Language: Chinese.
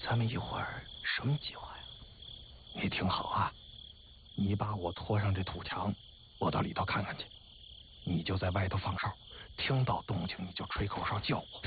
咱们一会儿什么计划呀？ 你听好啊，你把我拖上这土墙，我到里头看看去。你就在外头放哨，听到动静你就吹口哨叫我。